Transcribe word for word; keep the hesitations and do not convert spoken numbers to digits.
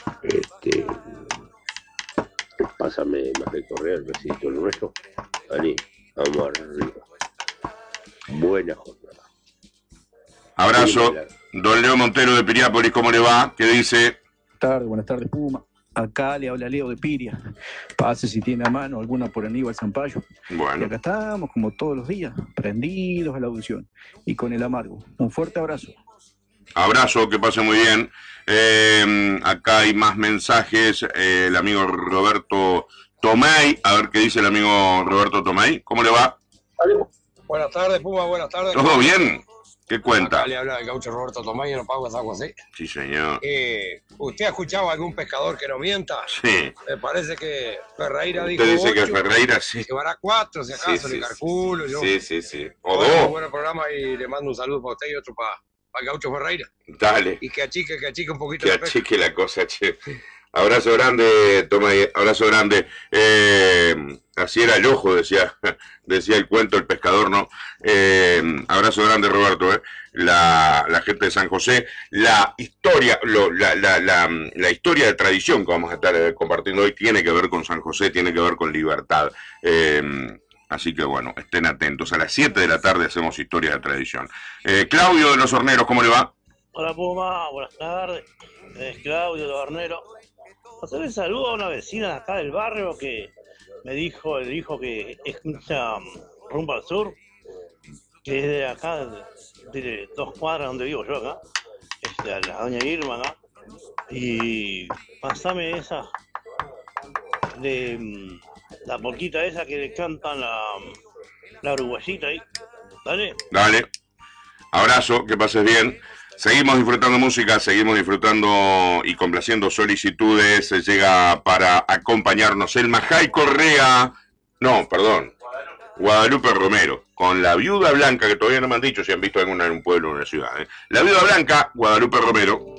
Este, pásame más de correo el besito nuestro. Vení, vamos arriba. Buena jornada. Abrazo. Don Leo Montero de Piriápolis, ¿cómo le va? ¿Qué dice? Buenas tardes, buenas tardes, Puma. Acá le habla Leo de Piria. Pase si tiene a mano alguna por Aníbal Zampayo. Bueno. Y acá estamos, como todos los días, prendidos a la audición. Y con el amargo. Un fuerte abrazo. Abrazo, que pase muy bien. Eh, acá hay más mensajes. Eh, el amigo Roberto Tomay. A ver qué dice el amigo Roberto Tomay. ¿Cómo le va? Buenas tardes, Puma, buenas tardes. ¿Todo bien? ¿Qué cuenta? Acá le habla el gaucho Roberto Tomay, en Opagua, San José. Sí, señor. Eh, ¿Usted ha escuchado a algún pescador que no mienta? Sí. Me parece que Ferreira Usted dijo dice ocho, que Ferreira sí. llevará cuatro, si acaso, Sí, le sí, calculo yo. Sí, sí, sí. O Bueno, dos. buen programa y le mando un saludo para usted y otro para, para el gaucho Ferreira. Dale. Y que achique, que achique un poquito Que la pesca. achique la cosa, che. Abrazo grande, Tomay, abrazo grande. Eh, así era el ojo, decía, decía el cuento, el pescador, ¿no? Eh, abrazo grande, Roberto, ¿eh? La, la gente de San José, la historia, lo, la, la, la, la historia de tradición que vamos a estar eh, compartiendo hoy tiene que ver con San José, tiene que ver con libertad. Eh, así que bueno, estén atentos. A las siete de la tarde hacemos historia de tradición. Eh, Claudio de los Horneros, ¿cómo le va? Hola Puma, buenas tardes. Es Claudio de Hornero. Hacerle saludo a una vecina de acá del barrio que me dijo, el hijo que escucha Rumbo al Sur, que es de acá, de, de dos cuadras donde vivo yo acá, es de la doña Irma acá. Y pasame esa, de la porquita esa que le cantan la, la uruguayita ahí. Dale. Dale. Abrazo, que pases bien. Seguimos disfrutando música, seguimos disfrutando y complaciendo solicitudes. Llega para acompañarnos el Majay Correa. No, perdón. Guadalupe Romero. Con la Viuda Blanca, que todavía no me han dicho si han visto alguna en un pueblo o en una ciudad. ¿eh? La Viuda Blanca, Guadalupe Romero.